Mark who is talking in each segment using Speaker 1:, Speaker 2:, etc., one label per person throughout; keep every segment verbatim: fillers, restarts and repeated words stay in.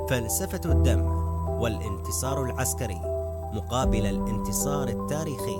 Speaker 1: فلسفة الدم والانتصار العسكري مقابل الانتصار التاريخي.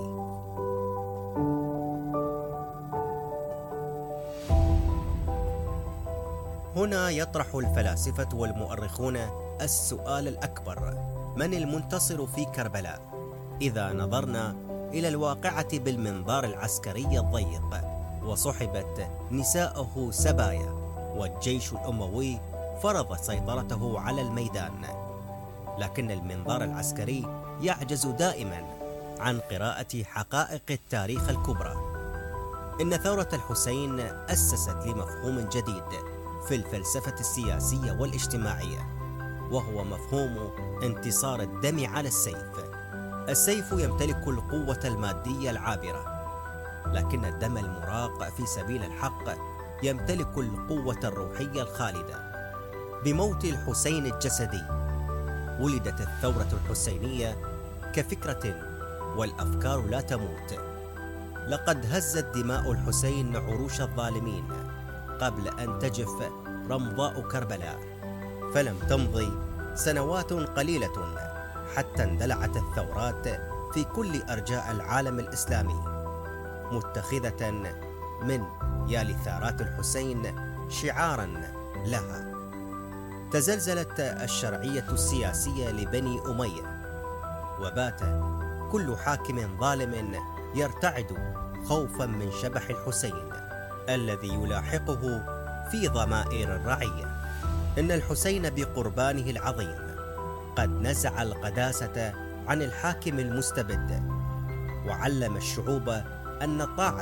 Speaker 1: هنا يطرح الفلاسفة والمؤرخون السؤال الأكبر: من المنتصر في كربلاء؟ إذا نظرنا إلى الواقعة بالمنظار العسكري الضيق، وصحبت نساءه سبايا، والجيش الأموي فرض سيطرته على الميدان، لكن المنظار العسكري يعجز دائما عن قراءة حقائق التاريخ الكبرى. إن ثورة الحسين أسست لمفهوم جديد في الفلسفة السياسية والاجتماعية، وهو مفهوم انتصار الدم على السيف. السيف يمتلك القوة المادية العابرة، لكن الدم المراق في سبيل الحق يمتلك القوة الروحية الخالدة. بموت الحسين الجسدي ولدت الثورة الحسينية كفكرة، والأفكار لا تموت. لقد هزت دماء الحسين عروش الظالمين قبل أن تجف رمضاء كربلاء، فلم تمضي سنوات قليلة حتى اندلعت الثورات في كل أرجاء العالم الإسلامي، متخذة من يا لثارات الحسين شعارا لها. تزلزلت الشرعية السياسية لبني أمية، وبات كل حاكم ظالم يرتعد خوفا من شبح الحسين الذي يلاحقه في ضمائر الرعية. إن الحسين بقربانه العظيم قد نزع القداسة عن الحاكم المستبد، وعلم الشعوب أن الطاعة